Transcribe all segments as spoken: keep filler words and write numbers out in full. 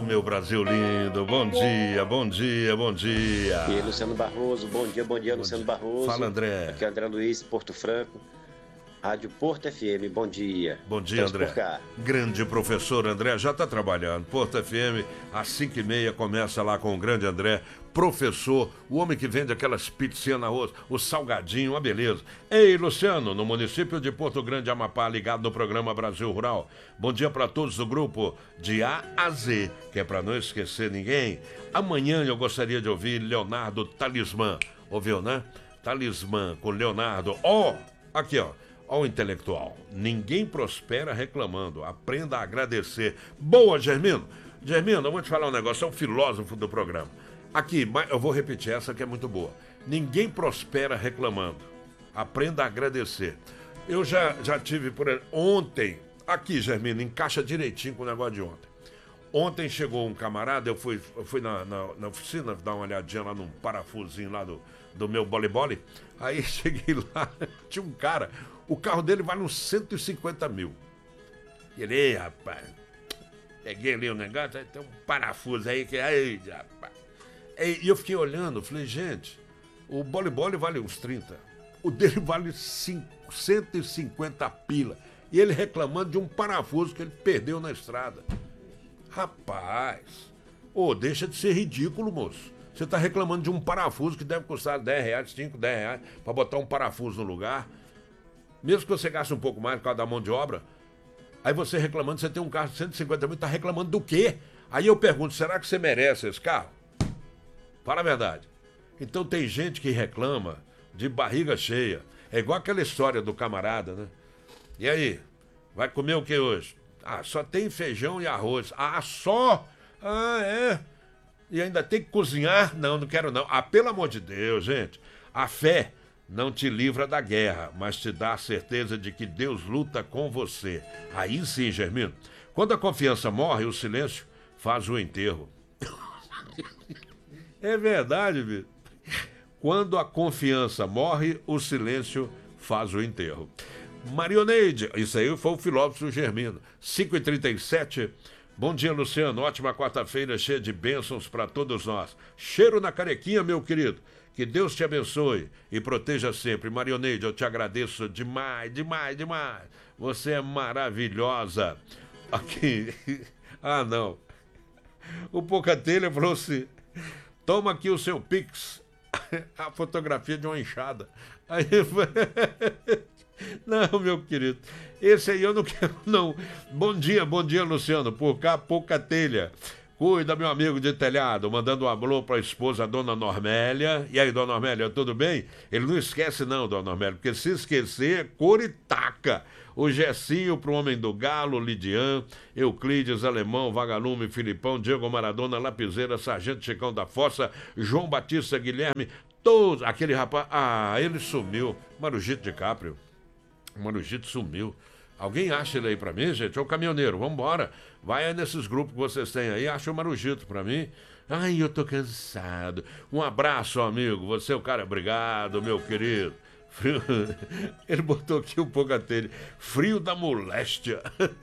meu Brasil lindo, bom dia, bom dia, bom dia. E aí, Luciano Barroso, bom dia, bom dia, bom Luciano dia. Barroso. Fala, André. Aqui é André Luiz, Porto Franco, Rádio Porto F M, bom dia. Bom dia, André. Por cá. Grande professor André, já está trabalhando. Porto F M, às cinco e meia, começa lá com o grande André, professor, o homem que vende aquelas pizzinhas na rua, o salgadinho, uma beleza. Ei, Luciano, no município de Porto Grande, Amapá, ligado no programa Brasil Rural. Bom dia para todos do grupo de A a Z, que é para não esquecer ninguém. Amanhã eu gostaria de ouvir Leonardo Talismã. Ouviu, né? Talismã com Leonardo. Ó, oh, aqui, ó. Ó o intelectual. Ninguém prospera reclamando. Aprenda a agradecer. Boa, Germino. Germino, eu vou te falar um negócio. É um filósofo do programa. Aqui, eu vou repetir essa que é muito boa. Ninguém prospera reclamando. Aprenda a agradecer. Eu já, já tive por aí. Ontem, aqui, Germino, encaixa direitinho com o negócio de ontem. Ontem chegou um camarada, eu fui, eu fui na, na, na oficina dar uma olhadinha lá num parafusinho lá do, do meu bole-bole. Aí cheguei lá, tinha um cara, o carro dele vale uns cento e cinquenta mil. E ele, ei, rapaz, peguei ali o negócio, tem um parafuso aí que, aí, rapaz. E eu fiquei olhando, falei, gente, o bole-bole vale uns trinta, o dele vale cento e cinquenta pila. E ele reclamando de um parafuso que ele perdeu na estrada. Rapaz, ô, oh, deixa de ser ridículo, moço. Você está reclamando de um parafuso que deve custar dez reais, cinco, dez reais, para botar um parafuso no lugar. Mesmo que você gaste um pouco mais por causa da mão de obra, aí você reclamando, você tem um carro de cento e cinquenta mil, está reclamando do quê? Aí eu pergunto, será que você merece esse carro? Fala a verdade. Então tem gente que reclama de barriga cheia. É igual aquela história do camarada, né? E aí, vai comer o que hoje? Ah, só tem feijão e arroz. Ah, só? Ah, é? E ainda tem que cozinhar? Não, não quero não. Ah, pelo amor de Deus, gente. A fé não te livra da guerra, mas te dá a certeza de que Deus luta com você. Aí sim, Germino. Quando a confiança morre, o silêncio faz o enterro. É verdade, viu? Quando a confiança morre, o silêncio faz o enterro. Marioneide, isso aí foi o filósofo Germino. cinco e trinta e sete. Bom dia, Luciano. Ótima quarta-feira, cheia de bênçãos para todos nós. Cheiro na carequinha, meu querido. Que Deus te abençoe e proteja sempre. Marioneide, eu te agradeço demais, demais, demais. Você é maravilhosa. Aqui. Ah, não. O Pocatelha falou assim: toma aqui o seu Pix. A fotografia de uma enxada. Aí foi... Não, meu querido, esse aí eu não quero, não. Bom dia, bom dia, Luciano. Por cá, pouca telha. Cuida, meu amigo de telhado. Mandando um alô para a esposa, a dona Normélia. E aí, dona Normélia, tudo bem? Ele não esquece, não, dona Normélia, porque se esquecer, cor e taca. O Gessinho pro Homem do Galo, Lidian, Euclides, Alemão, Vagalume, Filipão, Diego Maradona, Lapiseira, Sargento Chicão da Fossa, João Batista, Guilherme, todos. Aquele rapaz, ah, ele sumiu. Marugito DiCaprio. O Marugito sumiu. Alguém acha ele aí pra mim, gente? Ô, caminhoneiro, vambora. Vai aí nesses grupos que vocês têm aí, acha o Marugito pra mim. Ai, eu tô cansado. Um abraço, amigo. Você é o cara, obrigado, meu querido. Frio... Ele botou aqui um pouco a telha. Frio da moléstia.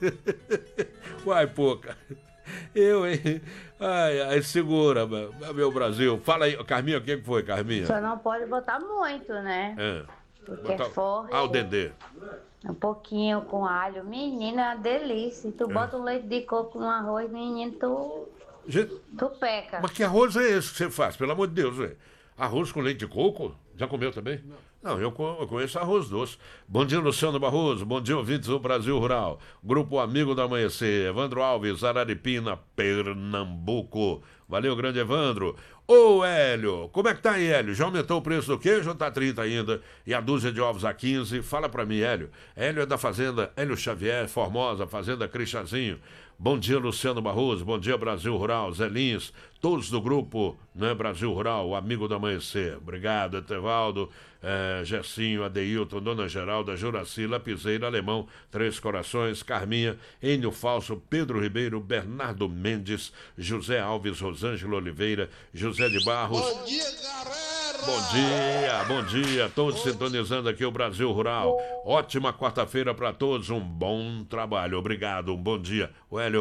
Uai, pouca. Eu, hein? Ai, ai, segura, meu Brasil. Fala aí, Carminha, o que foi, Carminha? Só não pode botar muito, né? É. Porque Botar... é forte. Ah, o dendê. Um pouquinho com alho. Menina, é uma delícia. Tu é. Bota um leite de coco no arroz, menino, tu... Gente... Tu peca. Mas que arroz é esse que você faz? Pelo amor de Deus, velho. Arroz com leite de coco? Já comeu também? Não. Não, eu conheço arroz doce. Bom dia, Luciano Barroso. Bom dia, ouvintes do Brasil Rural. Grupo Amigo do Amanhecer. Evandro Alves, Araripina, Pernambuco. Valeu, grande Evandro. Ô, Hélio, como é que tá aí, Hélio? Já aumentou o preço do queijo ou tá trinta ainda? E a dúzia de ovos a quinze? Fala pra mim, Hélio. Hélio é da Fazenda Hélio Xavier, Formosa, Fazenda Cristazinho. Bom dia, Luciano Barroso. Bom dia, Brasil Rural. Zé Lins, todos do grupo, né, Brasil Rural, o Amigo do Amanhecer. Obrigado, Etevaldo, é, Gessinho, Adeilton, Dona Geralda, Juraci, Lapiseira, Alemão, Três Corações, Carminha, Enio Falso, Pedro Ribeiro, Bernardo Mendes, José Alves, Rosângela Oliveira, José de Barros. Bom dia, galera! Bom dia, bom dia, todos bom sintonizando aqui o Brasil Rural. Ótima quarta-feira para todos, um bom trabalho, obrigado, um bom dia. O Hélio,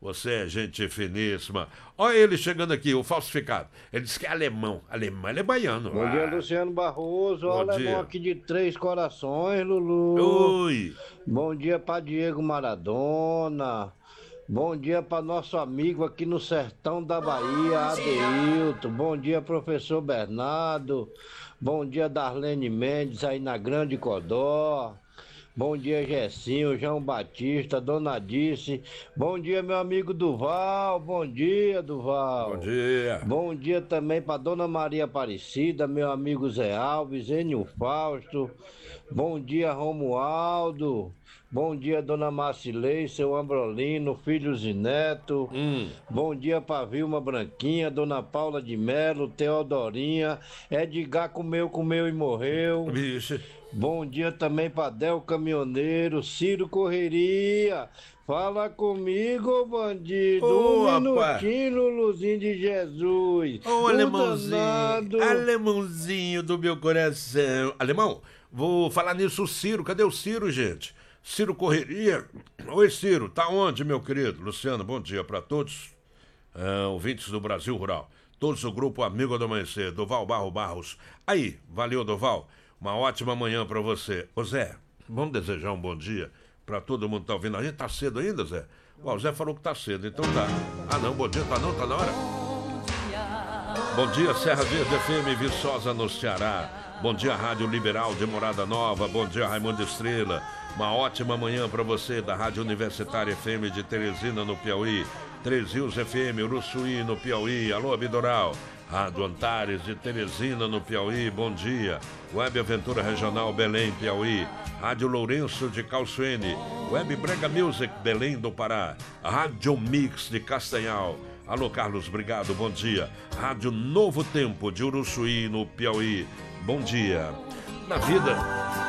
Você é gente finíssima. Olha ele chegando aqui, o falsificado. Ele disse que é alemão. Alemão, ele é baiano. Bom ah. dia, Luciano Barroso. Bom O alemão dia. aqui de Três Corações, Lulu. Oi. Bom dia para Diego Maradona. Bom dia para nosso amigo aqui no sertão da Bahia, Adeilton. Bom dia, professor Bernardo. Bom dia, Darlene Mendes, aí na Grande Codó. Bom dia, Gessinho, João Batista, Dona Dice. Bom dia, meu amigo Duval. Bom dia, Duval. Bom dia. Bom dia também para Dona Maria Aparecida, meu amigo Zé Alves, Enio Fausto. Bom dia, Romualdo. Bom dia, Dona Marcilei, seu Ambrolino, filhos e neto. Hum. Bom dia para Vilma Branquinha, Dona Paula de Melo, Teodorinha. Edgar comeu, comeu e morreu. Vixe. Bom dia também para Del Caminhoneiro, Ciro Correria. Fala comigo, bandido. Ô, um rapaz. minutinho, Luluzinho de Jesus. Ô, Um alemãozinho. danado. Alemãozinho do meu coração. Alemão, vou falar nisso, o Ciro. Cadê o Ciro, gente? Ciro Correria. Oi, Ciro. Tá onde, meu querido? Luciano, bom dia para todos. Ah, ouvintes do Brasil Rural. Todos do grupo Amigo do Amanhecer. Doval Barro Barros. Aí, valeu, Doval. Uma ótima manhã para você. Ô, Zé, vamos desejar um bom dia para todo mundo que tá ouvindo. A gente tá cedo ainda, Zé? Ó, o Zé falou que tá cedo, então tá. Ah, não, bom dia, tá não, tá na hora? Bom dia, Serra Verde F M, Viçosa no Ceará. Bom dia, Rádio Liberal de Morada Nova. Bom dia, Raimundo Estrela. Uma ótima manhã para você da Rádio Universitária F M de Teresina, no Piauí. Três Rios F M, Uruçuí, no Piauí. Alô, Abidoral. Rádio Antares de Teresina, no Piauí, bom dia. Web Aventura Regional Belém, Piauí. Rádio Lourenço de Calçoene. Web Brega Music, Belém do Pará. Rádio Mix de Castanhal. Alô, Carlos, obrigado, bom dia. Rádio Novo Tempo de Uruçuí, no Piauí, bom dia. Na vida,